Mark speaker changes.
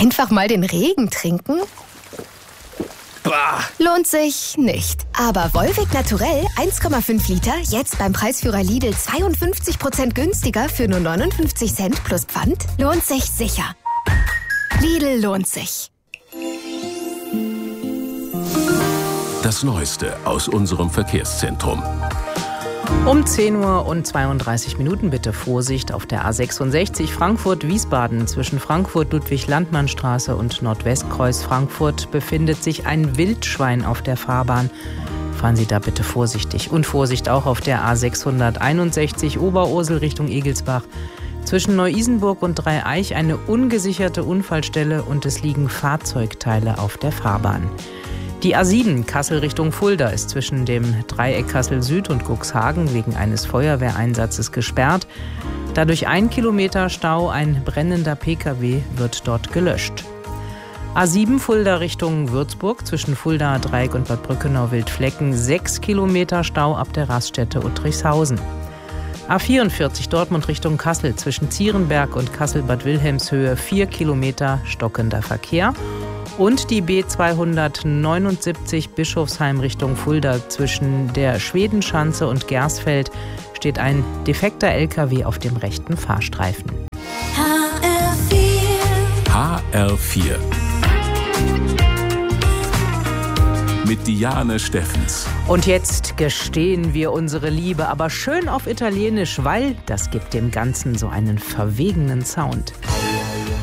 Speaker 1: Einfach mal den Regen trinken?
Speaker 2: Bah.
Speaker 1: Lohnt sich nicht. Aber Volvic Naturell 1,5 Liter, jetzt beim Preisführer Lidl 52% günstiger für nur 59 Cent plus Pfand, lohnt sich sicher. Lidl lohnt sich.
Speaker 3: Das Neueste aus unserem Verkehrszentrum.
Speaker 4: Um 10:32 Uhr bitte Vorsicht auf der A66 Frankfurt-Wiesbaden. Zwischen Frankfurt-Ludwig-Landmann-Straße und Nordwestkreuz Frankfurt befindet sich ein Wildschwein auf der Fahrbahn. Fahren Sie da bitte vorsichtig. Und Vorsicht auch auf der A661 Oberursel Richtung Egelsbach. Zwischen Neu-Isenburg und Dreieich eine ungesicherte Unfallstelle und es liegen Fahrzeugteile auf der Fahrbahn. Die A7 Kassel Richtung Fulda ist zwischen dem Dreieck Kassel Süd und Cuxhagen wegen eines Feuerwehreinsatzes gesperrt. Dadurch 1 Kilometer Stau, ein brennender Pkw wird dort gelöscht. A7 Fulda Richtung Würzburg zwischen Fulda Dreieck und Bad Brückenau-Wildflecken 6 Kilometer Stau ab der Raststätte Uttrichshausen. A44 Dortmund Richtung Kassel zwischen Zierenberg und Kassel-Bad Wilhelmshöhe 4 Kilometer stockender Verkehr. Und die B279 Bischofsheim Richtung Fulda zwischen der Schwedenschanze und Gersfeld steht ein defekter LKW auf dem rechten Fahrstreifen.
Speaker 3: HR4 mit Diane Steffens.
Speaker 4: Und jetzt gestehen wir unsere Liebe, aber schön auf Italienisch, weil das gibt dem Ganzen so einen verwegenen Sound.